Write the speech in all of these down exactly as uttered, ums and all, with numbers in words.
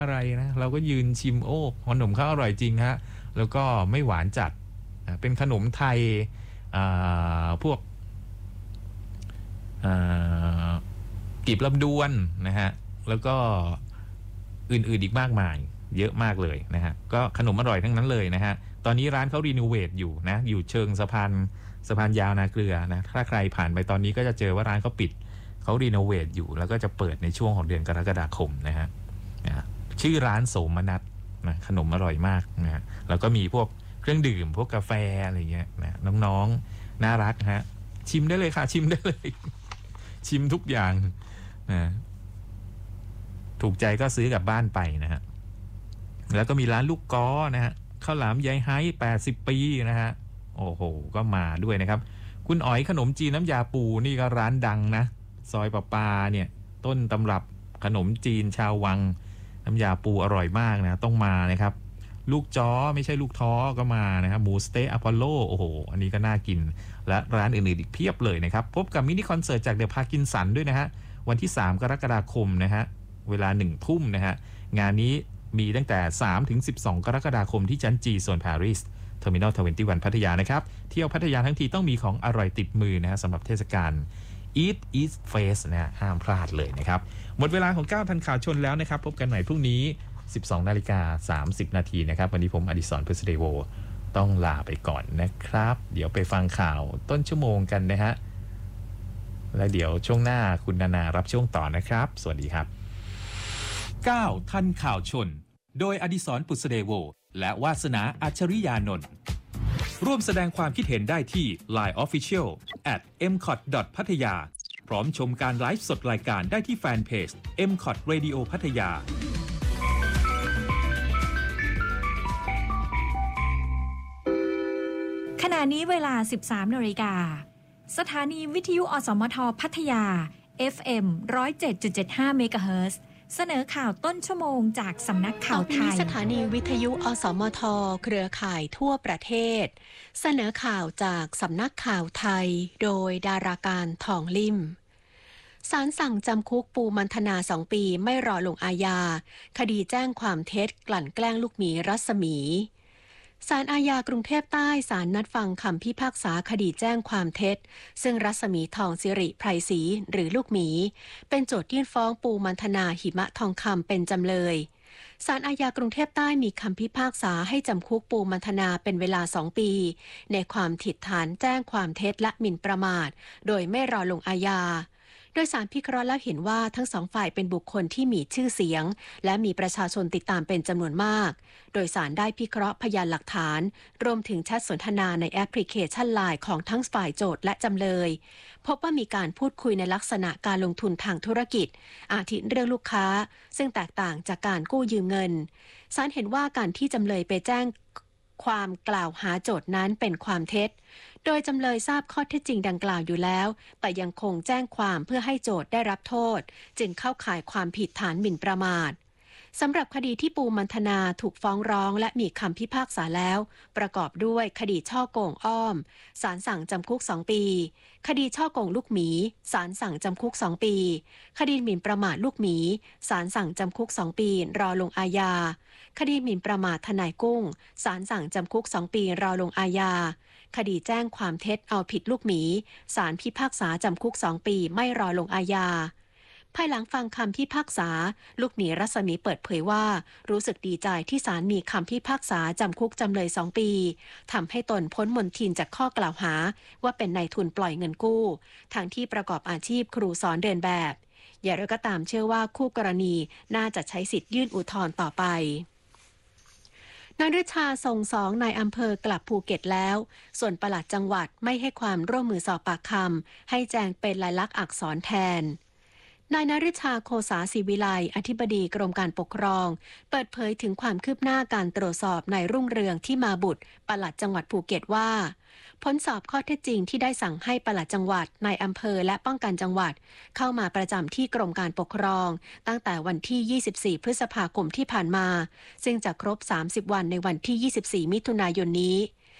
อะไรนะเราก็ยืนชิมโอ้ขนมเขาอร่อยจริงฮะแล้วก็ไม่หวานจัดเป็นขนมไทยพวกกีบลำดวนนะฮะแล้วก็อื่นๆอีกมากมายเยอะมากเลยนะฮะก็ขนมอร่อยทั้งนั้นเลยนะฮะตอนนี้ร้านเขารีโนเวทอยู่นะอยู่เชิงสะพานสะพานยาวนาเกลือนะถ้าใครผ่านไปตอนนี้ก็จะเจอว่าร้านเขาปิดเขารีโนเวทอยู่แล้วก็จะเปิดในช่วงของเดือนกรกฎาคมนะฮะชื่อร้านโสมนัสนะขนมอร่อยมากนะฮะแล้วก็มีพวกเครื่องดื่มพวกกาแฟอะไรเงี้ยนะน้องๆน่ารักฮะชิมได้เลยค่ะชิมได้เลยชิมทุกอย่างนะถูกใจก็ซื้อกลับบ้านไปนะฮะแล้วก็มีร้านลูกก้อนะฮะข้าวหลามยายไฮแปดสิบปีนะฮะโอ้โหก็มาด้วยนะครับคุณอ๋อยขนมจีนน้ำยาปูนี่ก็ร้านดังนะซอยประปาเนี่ยต้นตำรับขนมจีนชาววังน้ำยาปูอร่อยมากนะต้องมานะครับลูกจ้อไม่ใช่ลูกท้อก็มานะครับหมูสเต๊ะอพอลโลโอ้โหอันนี้ก็น่ากินและร้านอื่นๆอีกเพียบเลยนะครับพบกับมินิคอนเสิร์ตจากเดอะพาร์กินสันด้วยนะฮะวันที่สามกรกฎาคมนะฮะเวลาหนึ่งทุ่มนะฮะงานนี้มีตั้งแต่สามถึงสิบสองกรกฎาคมที่ชั้น G โซนปารีสเทอร์มินอลยี่สิบเอ็ดพัทยานะครับเที่ยวพัทยาทั้งทีต้องมีของอร่อยติดมือนะฮะสำหรับเทศกาล Eat Eat Fest นะฮะห้ามพลาดเลยนะครับหมดเวลาของเก้าทันข่าวชนแล้วนะครับพบกันใหม่พรุ่งนี้ สิบสองนาฬิกาสามสิบนาทีนะครับวันนี้ผมอดิศร พฤษเดโวต้องลาไปก่อนนะครับเดี๋ยวไปฟังข่าวต้นชั่วโมงกันนะฮะและเดี๋ยวช่วงหน้าคุณนานารับช่วงต่อนะครับสวัสดีครับเก้าทันข่าวชนโดยอดิศร ปุษเดโวและวาสนาอัจฉริยานนท์ร่วมแสดงความคิดเห็นได้ที่ ไลน์ Official แอท เอ็ม คอท ดอท พัทยาพร้อมชมการไลฟ์สดรายการได้ที่แฟนเพจ เอ็ม คอท Radio พัทยาขณะนี้เวลา สิบสามนาฬิกาสถานีวิทยุอสมทพัทยา เอฟ เอ็ม หนึ่งศูนย์เจ็ดจุดเจ็ดห้า เมกะเฮิรตซ์เสนอข่าวต้นชั่วโมงจากสำนักข่าวไทยสถานีวิทยุอสมทเครือข่ายทั่วประเทศเสนอข่าวจากสำนักข่าวไทยโดยดาราการทองลิ่มศาลสั่งจำคุกปูมันธนาสองปีไม่รอลงอาญาคดีแจ้งความเท็จกลั่นแกล้งลูกหมีรัศมีศาลอาญากรุงเทพใต้ศาลนัดฟังคำพิพากษาคดีแจ้งความเท็จซึ่งรัศมีทองสิริไพรศรีหรือลูกหมีเป็นโจทยื่นฟ้องปูมันธนาหิมะทองคำเป็นจำเลยศาลอาญากรุงเทพใต้มีคำพิพากษาให้จำคุกปูมันธนาเป็นเวลาสองปีในความผิดฐานแจ้งความเท็จและหมิ่นประมาทโดยไม่รอลงอาญาโดยศาลพิเคราะห์และเห็นว่าทั้งสองฝ่ายเป็นบุคคลที่มีชื่อเสียงและมีประชาชนติดตามเป็นจำนวนมากโดยศาลได้พิเคราะห์พยานหลักฐานรวมถึงแชทสนทนาในแอปพลิเคชัน ไลน์ ของทั้งฝ่ายโจทก์และจำเลยพบว่ามีการพูดคุยในลักษณะการลงทุนทางธุรกิจอาทิเรื่องลูกค้าซึ่งแตกต่างจากการกู้ยืมเงินศาลเห็นว่าการที่จำเลยไปแจ้งความกล่าวหาโจทก์นั้นเป็นความเท็จโดยจำเลยทราบข้อเท็จจริงดังกล่าวอยู่แล้วแต่ยังคงแจ้งความเพื่อให้โจทก์ได้รับโทษจึงเข้าข่ายความผิดฐานหมิ่นประมาทสำหรับคดีที่ปูมันธนาถูกฟ้องร้องและมีคำพิพากษาแล้วประกอบด้วยคดีฉ้อโกงอ้อมศาลสั่งจำคุกสองปีคดีฉ้อโกงลูกหมีศาลสั่งจำคุกสองปีคดีหมิ่นประมาทลูกหมีศาลสั่งจำคุกสองปีรอลงอาญาคดีหมิ่นประมาททนายกุ้งศาลสั่งจำคุกสองปีรอลงอาญาคดีแจ้งความเท็จเอาผิดลูกหมีศาลพิพากษาจำคุกสองปีไม่รอลงอาญาภายหลังฟังคำพิพากษาลูกหมีรัศมีเปิดเผยว่ารู้สึกดีใจที่ศาลมีคำพิพากษาจำคุกจำเลยสองปีทำให้ตนพ้นมลทินจากข้อกล่าวหาว่าเป็นนายทุนปล่อยเงินกู้ทั้งที่ประกอบอาชีพครูสอนเดินแบบอย่างไรก็ตามเชื่อว่าคู่กรณีน่าจะใช้สิทธิ์ยื่นอุทธรณ์ต่อไปนายฤชาส่งสองนายอำเภอกลับภูเก็ตแล้วส่วนปลัดจังหวัดไม่ให้ความร่วมมือสอบปากคำให้แจงเป็นลายลักษณ์อักษรแทนนายนฤชาโคสาศรีวิไลอธิบดีกรมการปกครองเปิดเผยถึงความคืบหน้าการตรวจสอบนายรุ่งเรืองที่มาบุตรปลัดจังหวัดภูเก็ตว่าผลสอบข้อเท็จจริงที่ได้สั่งให้ปลัดจังหวัดนายอำเภอและป้องกันจังหวัดเข้ามาประจำที่กรมการปกครองตั้งแต่วันที่ยี่สิบสี่พฤษภาคมที่ผ่านมาซึ่งจะครบสามสิบวันในวันที่ยี่สิบสี่มิถุนายนนี้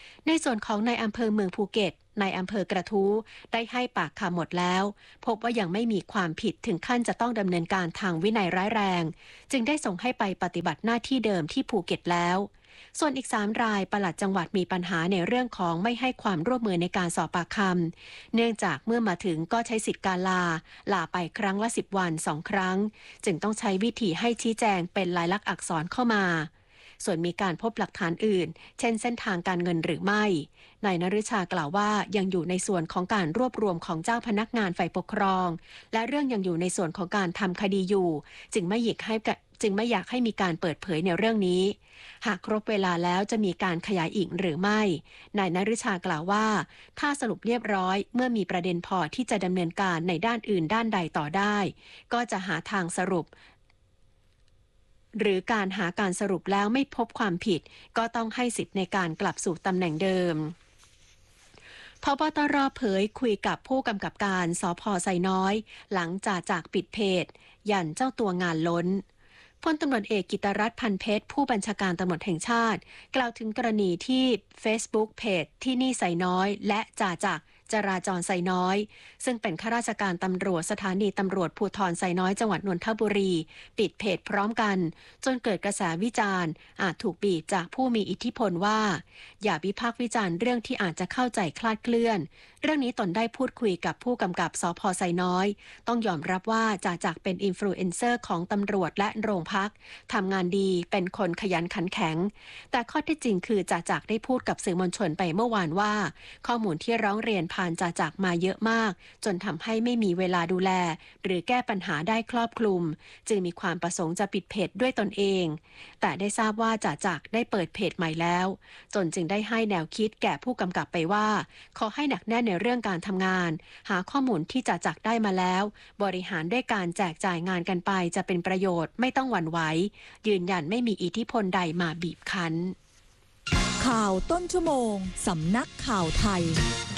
ในส่วนของนายอำเภอเมืองภูเก็ตนายอำเภอกระทู้ได้ให้ปากคำหมดแล้วพบว่ายังไม่มีความผิดถึงขั้นจะต้องดำเนินการทางวินัยร้ายแรงจึงได้ส่งให้ไปปฏิบัติหน้าที่เดิมที่ภูเก็ตแล้วส่วนอีกสามรายปลัดจังหวัดมีปัญหาในเรื่องของไม่ให้ความร่วมมือในการสอบปากคำเนื่องจากเมื่อมาถึงก็ใช้สิทธิการลาลาไปครั้งละสิบวันสองครั้งจึงต้องใช้วิธีให้ชี้แจงเป็นลายลักษณ์อักษรเข้ามาส่วนมีการพบหลักฐานอื่นเช่นเส้นทางการเงินหรือไม่นายนฤชากล่าวว่ายังอยู่ในส่วนของการรวบรวมของเจ้าพนักงานฝ่ายปกครองและเรื่องยังอยู่ในส่วนของการทำคดีอยู่จึงไม่อยากให้จึงไม่อยากให้มีการเปิดเผยในเรื่องนี้หากครบเวลาแล้วจะมีการขยายอีกหรือไม่นายนฤชากล่าวว่าถ้าสรุปเรียบร้อยเมื่อมีประเด็นพอที่จะดำเนินการในด้านอื่นด้านใดต่อได้ก็จะหาทางสรุปหรือการหาการสรุปแล้วไม่พบความผิดก็ต้องให้สิทธิ์ในการกลับสู่ตำแหน่งเดิมพบตรเผยคุยกับผู้กำกับการสภ.ไซน้อยหลังจากจากปิดเพจยันเจ้าตัวงานล้นพลตำรวจเอกกิตติรัตน์พันเพชรผู้บัญชาการตำรวจแห่งชาติกล่าวถึงกรณีที่ Facebook เพจที่นี่ไซน้อยและจ่าจักรจราจรไซน้อยซึ่งเป็นข้าราชการตำรวจสถานีตำรวจภูธรไซน้อยจังหวัดนนทบุรีปิดเพจพร้อมกันจนเกิดกระแสวิจารณ์อาจถูกบีบจากผู้มีอิทธิพลว่าอย่าวิพากษ์วิจารณ์เรื่องที่อาจจะเข้าใจคลาดเคลื่อนเรื่องนี้ตนได้พูดคุยกับผู้กำกับสภ.ไซน้อยต้องยอมรับว่าจ่าจักรเป็นอินฟลูเอนเซอร์ของตำรวจและโรงพักทำงานดีเป็นคนขยันขันแข็งแต่ข้อที่จริงคือจ่าจักรได้พูดกับสื่อมวลชนไปเมื่อวานว่าข้อมูลที่ร้องเรียนผ่านจ่าจักรมาเยอะมากจนทำให้ไม่มีเวลาดูแลหรือแก้ปัญหาได้ครอบคลุมจึงมีความประสงค์จะปิดเพจด้วยตนเองแต่ได้ทราบว่าจ่าจักรได้เปิดเพจใหม่แล้วจนจึงได้ให้แนวคิดแก่ผู้กำกับไปว่าขอให้หนักแน่นในเรื่องการทำงานหาข้อมูลที่จ่าจักรได้มาแล้วบริหารด้วยการแจกจ่ายงานกันไปจะเป็นประโยชน์ไม่ต้องหวั่นไหวยืนยันไม่มีอิทธิพลใดมาบีบคั้นข่าวต้นชั่วโมงสำนักข่าวไทย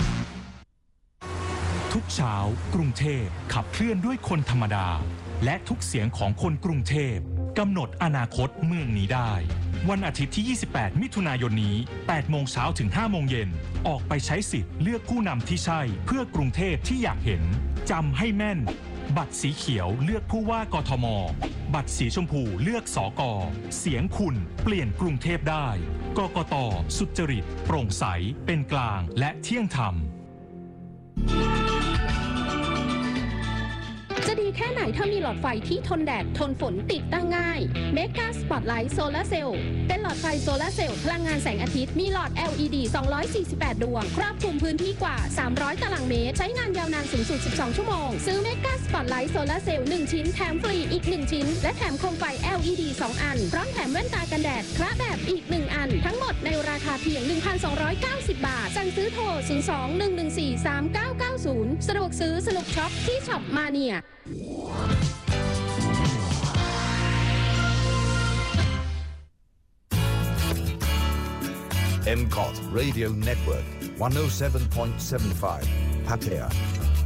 ทุกเช้ากรุงเทพขับเคลื่อนด้วยคนธรรมดาและทุกเสียงของคนกรุงเทพกำหนดอนาคตเมืองนี้ได้วันอาทิตย์ที่ยี่สิบแปดมิถุนายนนี้แปดโมงเช้าถึงห้าโมงเย็นออกไปใช้สิทธิ์เลือกผู้นำที่ใช่เพื่อกรุงเทพที่อยากเห็นจำให้แม่นบัตรสีเขียวเลือกผู้ว่ากทมบัตรสีชมพูเลือกสกเสียงคุณเปลี่ยนกรุงเทพได้กกต.สุจริตโปร่งใสเป็นกลางและเที่ยงธรรมจะดีแค่ไหนถ้ามีหลอดไฟที่ทนแดดทนฝนติดตั้งง่าย Mega Spotlight Solar Cell เป็นหลอดไฟโซลาร์เซลล์พลังงานแสงอาทิตย์มีหลอด แอล อี ดี สองร้อยสี่สิบแปด ดวงครอบคลุมพื้นที่กว่าสามร้อยตารางเมตรใช้งานยาวนานสูงสุดสิบสองชั่วโมงซื้อ Mega Spotlight Solar Cell หนึ่งชิ้นแถมฟรีอีกหนึ่งชิ้นและแถมโคมไฟ แอล อี ดี สองอันพร้อมแถมแว่นตากันแดดคละแบบอีกหนึ่งอันทั้งหมดในราคาเพียง หนึ่งพันสองร้อยเก้าสิบ บาทสั่งซื้อโทรศูนย์ สอง หนึ่ง หนึ่ง สี่ สาม เก้า เก้า ศูนย์สะดวกซื้อสนุกช็อปที่ช็อปมาเนียเอ็ม ซี โอ ที Radio Network หนึ่งศูนย์เจ็ด จุดเจ็ดห้า พัทยา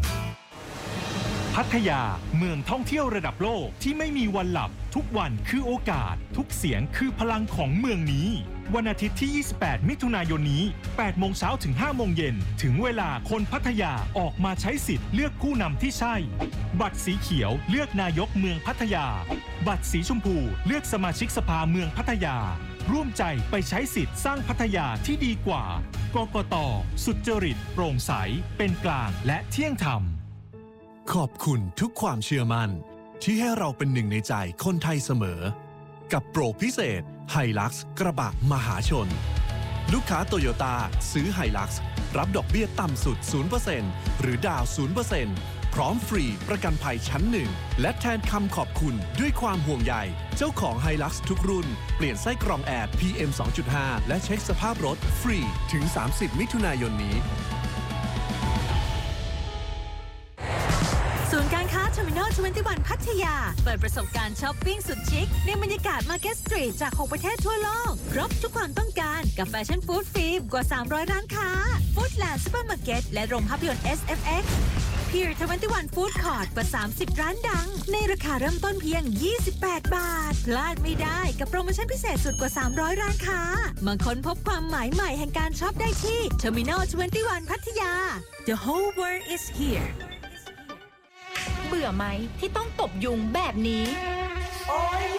พัทยาเมืองท่องเที่ยวระดับโลกที่ไม่มีวันหลับทุกวันคือโอกาสทุกเสียงคือพลังของเมืองนี้วันอาทิตย์ที่ยี่สิบแปดมิถุนายนนี้แปดโมงเช้าถึงห้าโมงเย็นถึงเวลาคนพัทยาออกมาใช้สิทธิ์เลือกผู้นำที่ใช่บัตรสีเขียวเลือกนายกเมืองพัทยาบัตรสีชมพูเลือกสมาชิกสภาเมืองพัทยาร่วมใจไปใช้สิทธิ์สร้างพัทยาที่ดีกว่ากกต.สุจริตโปร่งใสเป็นกลางและเที่ยงธรรมขอบคุณทุกความเชื่อมั่นที่ให้เราเป็นหนึ่งในใจคนไทยเสมอกับโปรพิเศษ Hilux กระบะมหาชนลูกค้าโตโยต้าซื้อ Hilux รับดอกเบี้ยต่ำสุด ศูนย์เปอร์เซ็นต์ หรือดาว ศูนย์เปอร์เซ็นต์ พร้อมฟรีประกันภัยชั้นหนึ่งและแทนคำขอบคุณด้วยความห่วงใยเจ้าของ Hilux ทุกรุ่นเปลี่ยนไส้กรองแอร์ พี เอ็ม สองจุดห้า และเช็คสภาพรถฟรีถึงสามสิบมิถุนายนนี้ศูนย์การค้า Terminal ยี่สิบเอ็ด พัทยาเปิดประสบการณ์ช้อปปิ้งสุดชิคในบรรยากาศ Market Street จากหกประเทศทั่วโลกครบทุกความต้องการกับแฟชั่นฟู้ดฟิล์มกว่าสามร้อยร้านค้าฟู้ดแลนด์ซุปเปอร์มาร์เก็ตและโรงภาพยนตร์ เอส เอฟ เอ็กซ์ Pier ทเวนตี้วัน Food Court กว่าสามสิบร้านดังในราคาเริ่มต้นเพียงยี่สิบแปดบาทพลาดไม่ได้กับโปรโมชั่นพิเศษสุดกว่าสามร้อยร้านค้ามาค้นพบความหมายใหม่แห่งการช็อปได้ที่ Terminal ทเวนตี้วัน พัทยา The whole world is here เบื่อไหมที่ต้องตบยุงแบบนี้โอ้ย